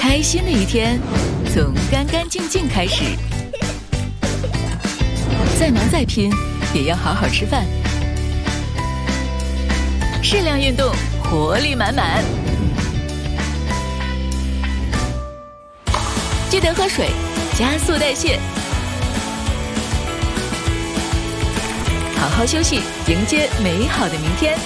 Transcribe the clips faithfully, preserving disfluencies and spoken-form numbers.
开心的一天从干干净净开始，再忙再拼也要好好吃饭，适量运动，活力满满。记得喝水，加速代谢。好好休息，迎接美好的明天。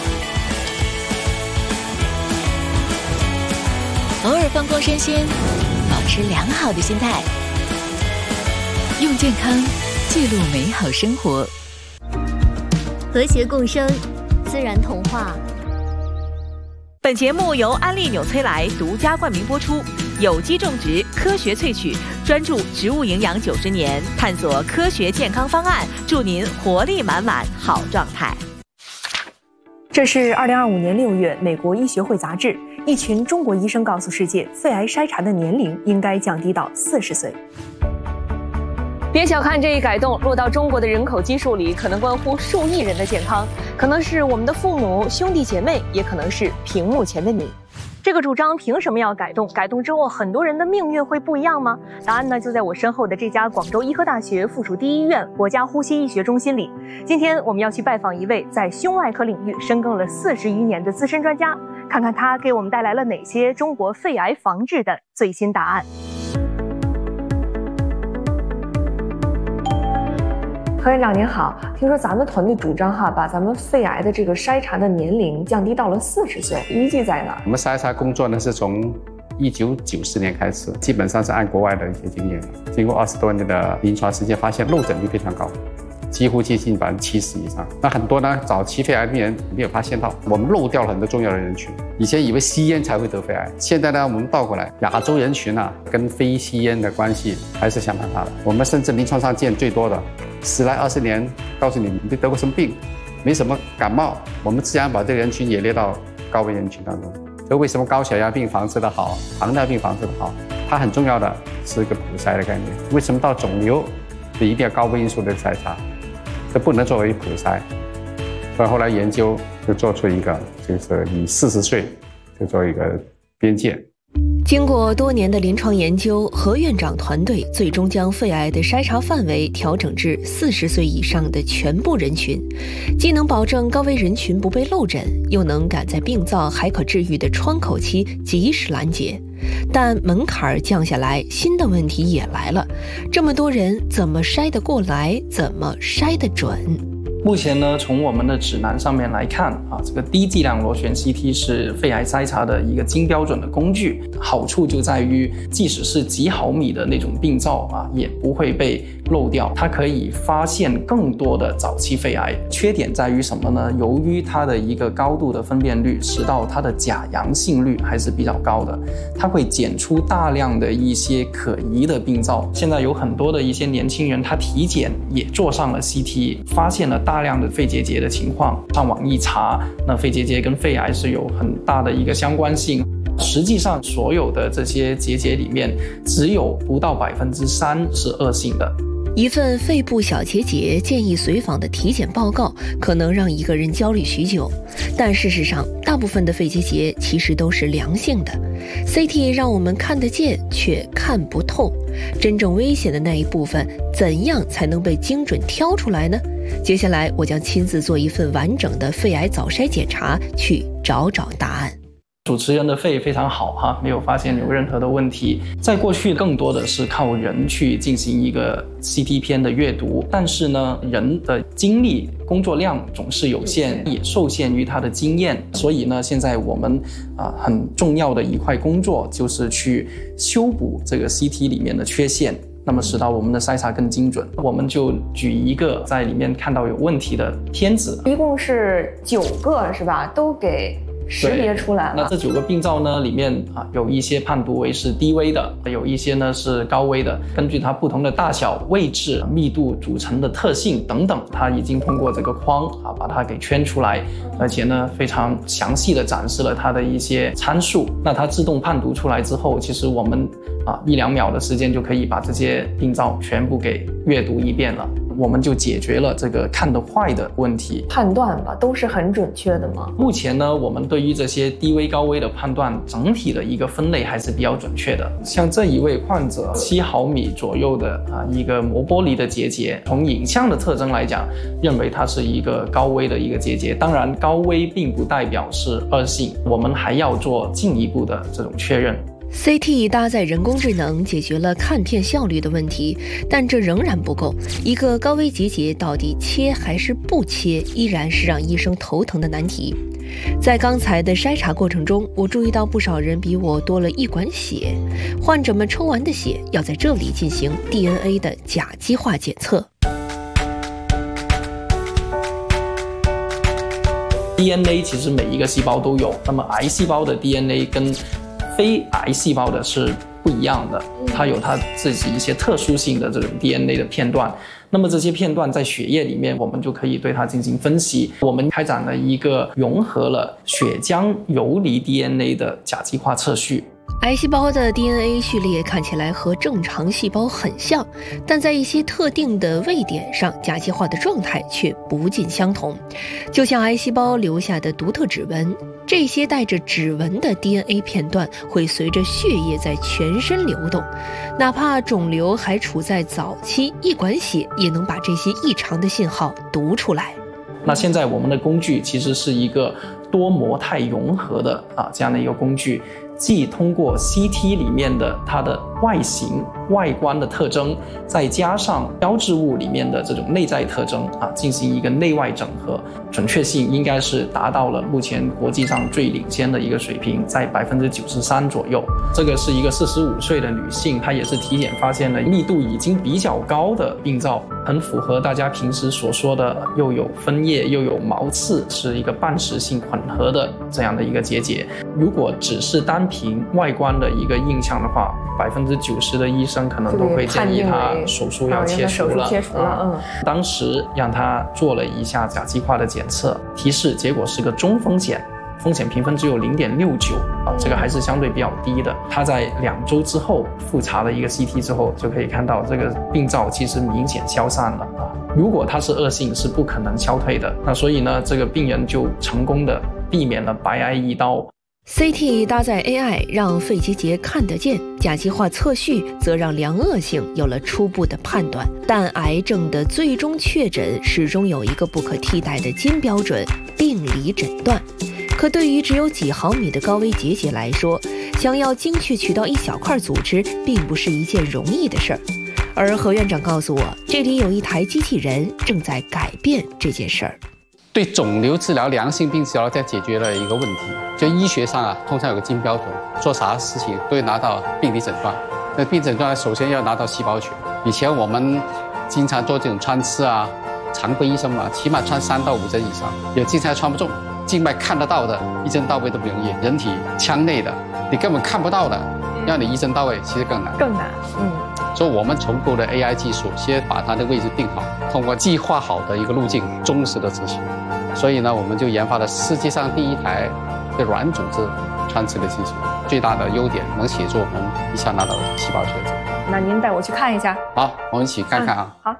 偶尔放空身心，保持良好的心态，用健康记录美好生活。 和谐共生，自然童话。 本节目由安利纽崔莱独家冠名播出，有机种植，科学萃取，专注植物营养九十年，探索科学健康方案，祝您活力满满，好状态。 这是二零二五年六月，美国医学会杂志，一群中国医生告诉世界，肺癌筛查的年龄应该降低到四十岁。 别小看这一改动，落到中国的人口基数里，可能关乎数亿人的健康，可能是我们的父母、兄弟姐妹，也可能是屏幕前的你。这个主张凭什么要改动？改动之后，很多人的命运会不一样吗？答案呢，就在我身后的这家广州医科大学附属第一医院国家呼吸医学中心里。今天我们要去拜访一位在胸外科领域深耕了四十余年的资深专家，看看他给我们带来了哪些中国肺癌防治的最新答案。 何院长您好，听说咱们团队主张哈，把咱们肺癌的这个筛查的年龄降低到了四十岁，依据在哪？ 我们筛查工作呢是从一九九四年开始，基本上是按国外的一些经验，经过二十多年的临床实践，发现漏诊率非常高，几乎接近百分之七十以上。那很多呢早期肺癌病人没有发现到，我们漏掉了很多重要的人群。以前以为吸烟才会得肺癌，现在呢我们倒过来，亚洲人群啊跟非吸烟的关系还是相当大的。我们甚至临床上见最多的。十来二十年，告诉你你得过什么病，没什么感冒，我们自然把这个人群也列到高危人群当中。这为什么高血压病防治的好，糖尿病防治的好？它很重要的是一个普筛的概念。为什么到肿瘤就一定要高危因素的筛查，这不能作为普筛？所以后来研究就做出一个，就是以四十岁就做一个边界。 经过多年的临床研究，何院长团队最终将肺癌的筛查范围调整至四十岁以上的全部人群，既能保证高危人群不被漏诊，又能赶在病灶还可治愈的窗口期及时拦截。但门槛降下来，新的问题也来了，这么多人怎么筛得过来？怎么筛得准？ 目前呢，从我们的指南上面来看啊，这个低剂量螺旋 C T 是肺癌筛查的一个金标准的工具，好处就在于，即使是几毫米的那种病灶啊，也不会被漏掉，它可以发现更多的早期肺癌。缺点在于什么呢？由于它的一个高度的分辨率，使到它的假阳性率还是比较高的，它会检出大量的一些可疑的病灶。现在有很多的一些年轻人，他体检也做上了 C T， 发现了大大量的肺结节的情况，上网一查，那肺结节跟肺癌是有很大的一个相关性。实际上，所有的这些结节里面，只有不到百分之三是恶性的。 一份肺部小结节建议随访的体检报告，可能让一个人焦虑许久。但事实上，大部分的肺结节其实都是良性的。C T 让我们看得见，却看不透。真正危险的那一部分，怎样才能被精准挑出来呢？接下来，我将亲自做一份完整的肺癌早筛检查，去找找答案。 主持人的肺非常好哈，没有发现有任何的问题。在过去更多的是靠人去进行一个 C T 片的阅读，但是呢，人的精力工作量总是有限，也受限于他的经验，所以呢，现在我们啊、呃、很重要的一块工作就是去修补这个 C T 里面的缺陷。那么使到我们的筛查更精准。我们就举一个在里面看到有问题的片子， 一共是九个是吧？都给识别出来了。 那这九个病灶呢，里面啊有一些判读为是低危的，有一些呢是高危的。根据它不同的大小、位置、密度、组成的特性等等，它已经通过这个框啊把它给圈出来，而且呢非常详细的展示了它的一些参数。那它自动判读出来之后，其实我们啊一两秒的时间就可以把这些病灶全部给阅读一遍了。 我们就解决了这个看得坏的问题。 判断吧，都是很准确的吗？ 目前呢，我们对于这些低危高危的判断，整体的一个分类还是比较准确的。像这一位患者，七毫米左右的啊一个磨玻璃的结节，从影像的特征来讲，认为它是一个高危的一个结节。当然，高危并不代表是恶性，我们还要做进一步的这种确认。 C T 搭载人工智能解决了看片效率的问题，但这仍然不够。一个高危结节到底切还是不切，依然是让医生头疼的难题。在刚才的筛查过程中，我注意到不少人比我多了一管血，患者们抽完的血要在这里进行 D N A 的甲基化检测。 D N A 其实每一个细胞都有，那么癌细胞的 D N A 跟非癌细胞的是不一样的，它有它自己一些特殊性的这种 D N A 的片段。那么这些片段在血液里面，我们就可以对它进行分析。我们开展了一个融合了血浆游离 D N A 的甲基化测序。 癌细胞的 D N A 序列看起来和正常细胞很像，但在一些特定的位点上，甲基化的状态却不尽相同。就像癌细胞留下的独特指纹，这些带着指纹的 D N A 片段会随着血液在全身流动，哪怕肿瘤还处在早期，一管血也能把这些异常的信号读出来。 那现在我们的工具其实是一个多模态融合的啊这样的一个工具，既通过 C T 里面的它的外形外观的特征，再加上标志物里面的这种内在特征啊，进行一个内外整合，准确性应该是达到了目前国际上最领先的一个水平，在百分之九十三左右。这个是一个四十五岁的女性，她也是体检发现了密度已经比较高的病灶，很符合大家平时所说的又有分叶又有毛刺，是一个半实性混合的这样的一个结节。如果只是单凭外观的一个印象的话，百分之九十的医生可能都会建议他手术要切除了。 切除了，嗯。 当时让他做了一下甲基化的检测，提示结果是个中风险，风险评分只有 零点六九啊，这个还是相对比较低的。他在两周之后复查了一个 C T 之后，就可以看到这个病灶其实明显消散了啊。如果它是恶性，是不可能消退的。那所以呢，这个病人就成功的避免了白癌一刀。 C T 搭载 A I 让肺结节看得见，甲基化测序则让良恶性有了初步的判断。但癌症的最终确诊始终有一个不可替代的金标准——病理诊断。可对于只有几毫米的高危结节来说，想要精确取到一小块组织，并不是一件容易的事儿。而何院长告诉我，这里有一台机器人正在改变这件事儿。 对肿瘤治疗、良性病治疗在解决了一个问题，就医学上啊，通常有个金标准，做啥事情都会拿到病理诊断。那病理诊断首先要拿到细胞学。以前我们经常做这种穿刺啊，常规医生嘛，起码穿三到五针以上，也经常穿不中。静脉看得到的，一针到位都不容易；人体腔内的，你根本看不到的，让你一针到位，其实更难。 更难，嗯。 所以我们重构的 A I 技术，先把它的位置定好，通过计划好的一个路径，忠实的执行。所以呢，我们就研发了世界上第一台的软组织穿刺的技术，最大的优点能协助我们一下拿到细胞学者。 那您带我去看一下。 好，我们一起看看啊。 嗯、好。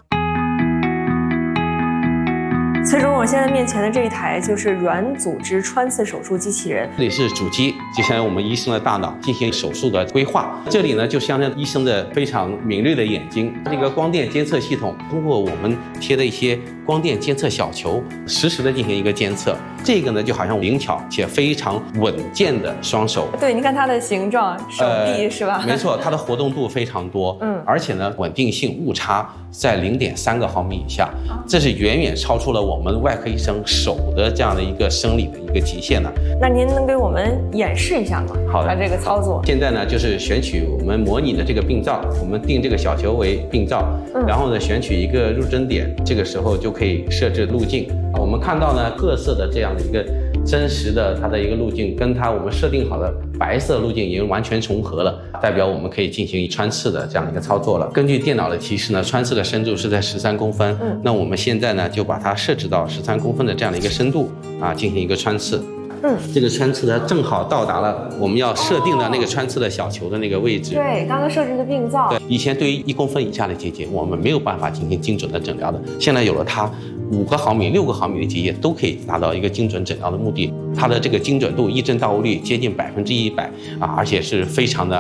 崔总，我现在面前的这一台就是软组织穿刺手术机器人。 这里是主机，就相当于我们医生的大脑进行手术的规划。这里呢，就相当于医生的非常敏锐的眼睛。这个光电监测系统通过我们贴的一些光电监测小球，实时的进行一个监测。这个呢，就好像灵巧且非常稳健的双手。 对，你看它的形状，手臂、呃、是吧？ 没错，它的活动度非常多，嗯，而且呢，稳定性误差在 零点三个毫米以下，这是远远超出了我们外科医生手的这样的一个生理的一个极限的。 那您能给我们演示一下吗？ 好的， 它这个操作。 现在呢，就是选取我们模拟的这个病灶，我们定这个小球为病灶，嗯、然后呢，选取一个入针点，这个时候就可以设置路径。我们看到呢，各色的这样的一个真实的它的一个路径，跟它我们设定好的白色路径已经完全重合了，代表我们可以进行穿刺的这样的一个操作了。根据电脑的提示呢，穿刺的深度是在十三公分，嗯，那我们现在呢就把它设置到十三公分的这样的一个深度啊，进行一个穿刺。 嗯， 这个穿刺它正好到达了我们要设定的那个穿刺的小球的那个位置。 对，刚刚设置的病灶。 对，以前对于一公分以下的结节，我们没有办法进行精准的诊疗的。现在有了它，五个毫米、六个毫米的结节都可以达到一个精准诊疗的目的。它的这个精准度、一针到位率接近百分之一百啊，而且是非常的